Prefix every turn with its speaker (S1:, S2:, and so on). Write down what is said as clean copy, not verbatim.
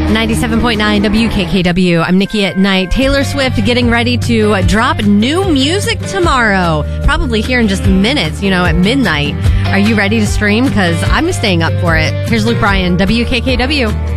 S1: 97.9 WKKW. I'm Nikki at Night. Taylor Swift getting ready to drop new music tomorrow. Probably here in just minutes, at midnight. Are you ready to stream? Because I'm staying up for it. Here's Luke Bryan, WKKW.